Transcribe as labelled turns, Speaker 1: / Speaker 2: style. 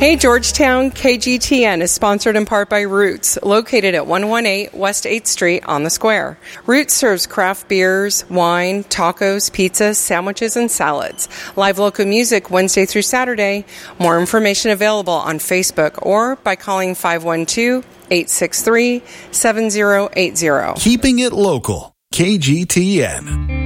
Speaker 1: Hey Georgetown, KGTN is sponsored in part by Roots, located at 118 West 8th Street on the Square. Roots serves craft beers, wine, tacos, pizzas, sandwiches, and salads. Live local music Wednesday through Saturday. More information available on Facebook or by calling 512-863-7080.
Speaker 2: Keeping it local. KGTN.